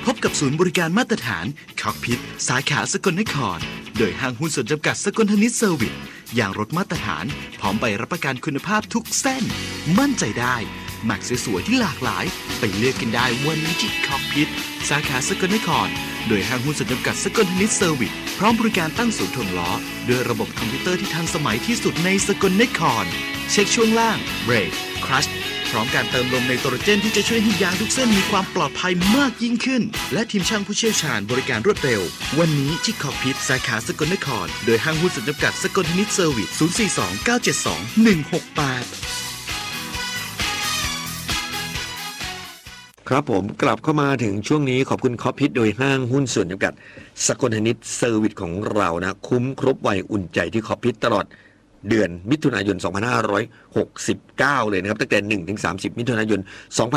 บกับศูนย์บริการมาตรฐานคอกพิทสาขาสกลนครโดยห้างหุ้นส่วนจำกัดสกลธนิตเซอร์วิสอย่างรถมาตรฐานพร้อมใบรับประกันคุณภาพทุกเส้นมั่นใจได้แม็กซ์สวยๆที่หลากหลายไปเลือกกันได้วันนี้ที่คอกพิทสาขาสกลนครโดยห้างหุ้นส่วนจำกัดสกลธนิตเซอร์วิสพร้อมบริการตั้งศูนย์ถ่วงล้อด้วยระบบคอมพิวเตอร์ที่ทันสมัยที่สุดในสกลนครเช็คช่วงล่างเบรกคลัตช์พร้อมการเติมลมไนโตรเจนที่จะช่วยให้ยางทุกเส้นมีความปลอดภัยมากยิ่งขึ้นและทีมช่างผู้เชี่ยวชาญบริการรวดเร็ววันนี้ที่คอกพิทสาขาสกลนครโดยห้างหุ้นส่วนจำกัดสกลธนิตเซอร์วิส042-972-168 ครับผมกลับเข้ามาถึงช่วงนี้ขอบคุณคอปพิทโดยห้างหุ้นส่วนจำกัดสกลธนิตเซอร์วิสของเรานะคุ้มครบไวอุ่นใจที่คอปพิทตลอดเดือนมิถุนายน2569เลยนะครับตั้งแต่1ถึง30มิถุนายน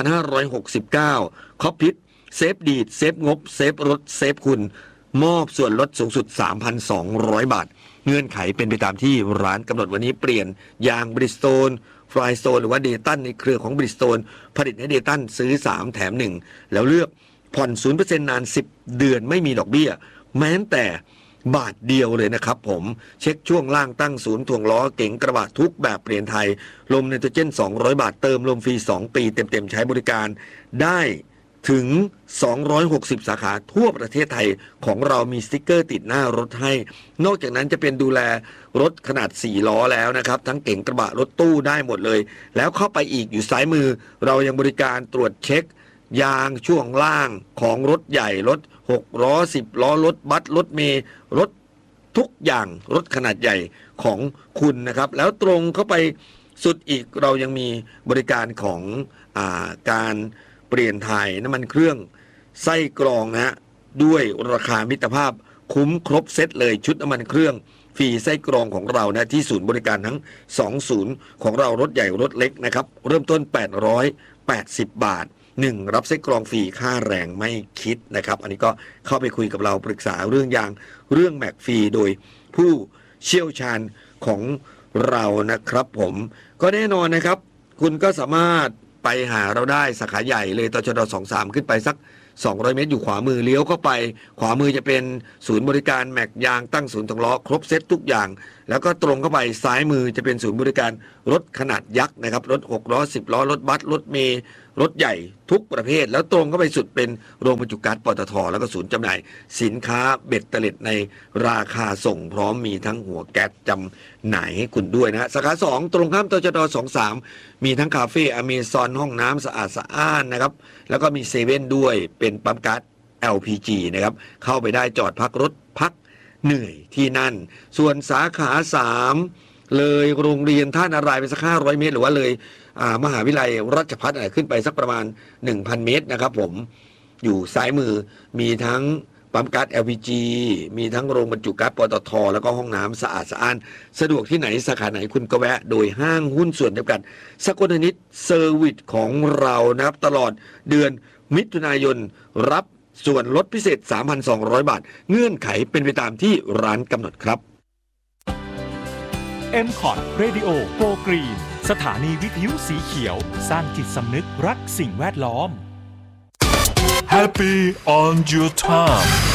2569คอปพิทเซฟดีดเซฟงบเซฟรถเซฟคุณมอบส่วนลดสูงสุด 3,200 บาทเงื่อนไขเป็นไปตามที่ร้านกำหนดวันนี้เปลี่ยนยางบริสโตนฟลายสโตนหรือว่าเดตันในเครือของบริสโตนผลิตให้เดตันซื้อ3แถม1แล้วเลือกผ่อน 0% นาน10เดือนไม่มีดอกเบี้ยแม้แต่บาทเดียวเลยนะครับผมเช็คช่วงล่างตั้งศูนย์ถ่วงล้อเก๋งกระบะทุกแบบเปลี่ยนไทยลมไนโตรเจน200บาทเติมลมฟรี2ปีเต็มๆใช้บริการได้ถึง260สาขาทั่วประเทศไทยของเรามีสติ๊กเกอร์ติดหน้ารถให้นอกจากนั้นจะเป็นดูแลรถขนาด4ล้อแล้วนะครับทั้งเก๋งกระบะรถตู้ได้หมดเลยแล้วเข้าไปอีกอยู่ซ้ายมือเรายังบริการตรวจเช็คยางช่วงล่างของรถใหญ่รถ6ล้อ10ล้อรถบัสรถเมล์รถทุกอย่างรถขนาดใหญ่ของคุณนะครับแล้วตรงเข้าไปสุดอีกเรายังมีบริการของการเปลี่ยนถ่ายน้ำมันเครื่องไส้กรองนะฮะด้วยราคามิตรภาพคุ้มครบเซตเลยชุดน้ำมันเครื่องฟรีไส้กรองของเรานะที่ศูนย์บริการทั้ง2ศูนย์ของเรารถใหญ่รถเล็กนะครับเริ่มต้น880 บาท1รับไส้กรองฟรีค่าแรงไม่คิดนะครับอันนี้ก็เข้าไปคุยกับเราปรึกษาเรื่องยางเรื่องแม็กฟรีโดยผู้เชี่ยวชาญของเรานะครับผมก็แน่นอนนะครับคุณก็สามารถไปหาเราได้สาขาใหญ่เลยตชด23ขึ้นไปสัก200 เมตรอยู่ขวามือเลี้ยวเข้าไปขวามือจะเป็นศูนย์บริการแม็กยางตั้งศูนย์ถ่วงล้อครบเซตทุกอย่างแล้วก็ตรงเข้าไปซ้ายมือจะเป็นศูนย์บริการรถขนาดยักษ์นะครับรถ6ล้อ10ล้อรถบัสรถเมล์รถใหญ่ทุกประเภทแล้วตรงเข้าไปสุดเป็นโรงบรรจุก๊าซปตท.แล้วก็ศูนย์จำหน่ายสินค้าเบ็ดเตล็ดในราคาส่งพร้อมมีทั้งหัวแก๊สจำหน่ายให้คุณด้วยนะสาขา2ตรงข้ามตชด23มีทั้งคาเฟ่อเมซอนห้องน้ำสะอาดสะอ้านนะครับแล้วก็มีเซเว่นด้วยเป็นปั๊มก๊าซ LPG นะครับเข้าไปได้จอดพักรถพักเหนื่อยที่นั่นส่วนสาขา3เลยโรงเรียนท่านารายไปสัก500 เมตรหรือว่าเลยมหาวิทยาลัยราชภัฏขึ้นไปสักประมาณ 1,000 เมตรนะครับผมอยู่ซ้ายมือมีทั้งปั๊มก๊าซ LPG มีทั้งโรงบรรจุก๊าซปตท.แล้วก็ห้องน้ำสะอาดสะอ้านสะดวกที่ไหนสาขาไหนคุณก็แวะโดยห้างหุ้นส่วนจำกัดสกลธนิตเซอร์วิสของเรานะครับตลอดเดือนมิถุนายนรับส่วนลดพิเศษ 3,200 บาทเงื่อนไขเป็นไปตามที่ร้านกำหนดครับ MCOT Radio Go Green สถานีวิทยุสีเขียวสร้างจิตสำนึกรักสิ่งแวดล้อม Happy on your time